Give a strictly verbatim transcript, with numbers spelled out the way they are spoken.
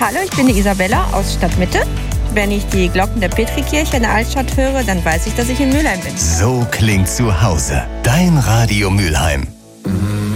Hallo, ich bin die Isabella aus Stadtmitte. Wenn ich die Glocken der Petrikirche in der Altstadt höre, dann weiß ich, dass ich in Mülheim bin. So klingt zu Hause. Dein Radio Mülheim.